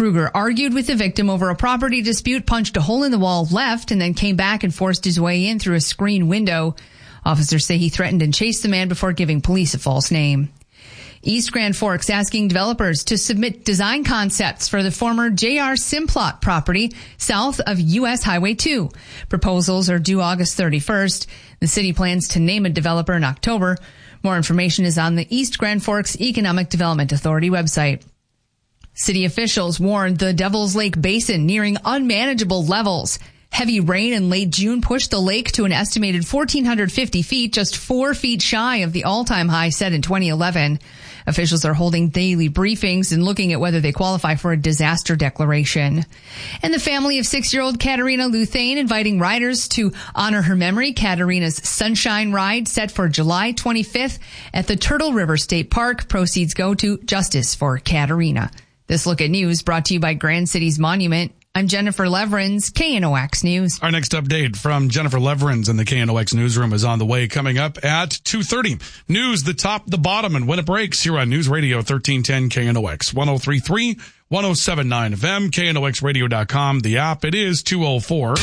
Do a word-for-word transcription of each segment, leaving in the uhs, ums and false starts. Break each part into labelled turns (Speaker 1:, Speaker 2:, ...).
Speaker 1: Kruger argued with the victim over a property dispute, punched a hole in the wall, left, and then came back and forced his way in through a screen window. Officers say he threatened and chased the man before giving police a false name. East Grand Forks asking developers to submit design concepts for the former J R Simplot property south of U S Highway two. Proposals are due August thirty-first. The city plans to name a developer in October. More information is on the East Grand Forks Economic Development Authority website. City officials warned the Devil's Lake Basin nearing unmanageable levels. Heavy rain in late June pushed the lake to an estimated one thousand four hundred fifty feet, just four feet shy of the all-time high set in twenty eleven. Officials are holding daily briefings and looking at whether they qualify for a disaster declaration. And the family of six-year-old Katarina Luthane inviting riders to honor her memory. Katarina's Sunshine Ride set for July twenty-fifth at the Turtle River State Park. Proceeds go to Justice for Katarina. This Look at News brought to you by Grand Cities Monument. I'm Jennifer Leverins, K N O X News.
Speaker 2: Our next update from Jennifer Leverins in the K N O X newsroom is on the way, coming up at two thirty. News, the top, the bottom, and when it breaks here on News Radio thirteen ten K N O X, one oh three point three, one oh seven point nine F M, K N O X radio dot com. The app, it is two oh four.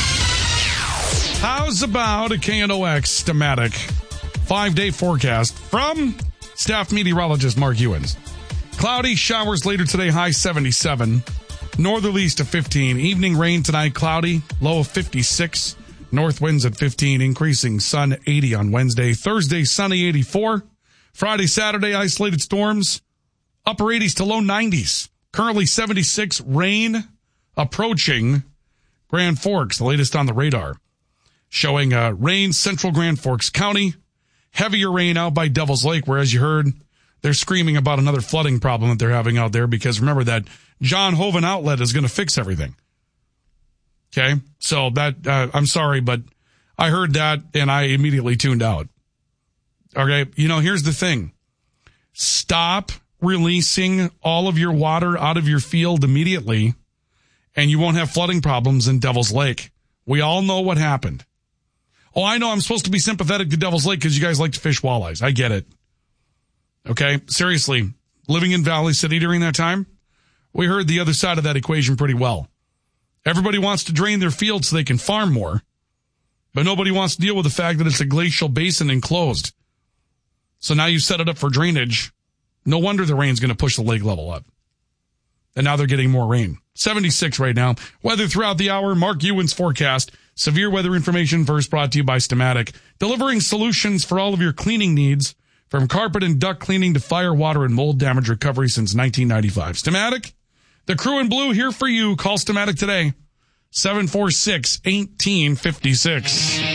Speaker 2: How's about a K N O X Stamatic five-day forecast from staff meteorologist Mark Ewens? Cloudy, showers later today, high seventy-seven. Northerlies to fifteen. Evening rain tonight, cloudy, low of fifty-six. North winds at fifteen, increasing sun eighty on Wednesday. Thursday, sunny eighty-four. Friday, Saturday, isolated storms, upper eighties to low nineties. Currently seventy-six, rain approaching Grand Forks, the latest on the radar. Showing uh, rain, central Grand Forks County. Heavier rain out by Devil's Lake, where, as you heard, they're screaming about another flooding problem that they're having out there, because remember that John Hoven outlet is going to fix everything. Okay, so that, uh, I'm sorry, but I heard that and I immediately tuned out. Okay, you know, here's the thing. Stop releasing all of your water out of your field immediately, and you won't have flooding problems in Devil's Lake. We all know what happened. Oh, I know I'm supposed to be sympathetic to Devil's Lake because you guys like to fish walleyes. I get it. Okay, seriously, living in Valley City during that time, we heard the other side of that equation pretty well. Everybody wants to drain their fields so they can farm more, but nobody wants to deal with the fact that it's a glacial basin enclosed. So now you set it up for drainage. No wonder the rain's going to push the lake level up. And now they're getting more rain. seventy-six right now. Weather throughout the hour, Mark Ewen's forecast. Severe weather information first brought to you by Stamatic, delivering solutions for all of your cleaning needs, from carpet and duct cleaning to fire, water, and mold damage recovery since nineteen ninety-five. Stamatic, the crew in blue here for you. Call Stamatic today, seven four six, one eight five six.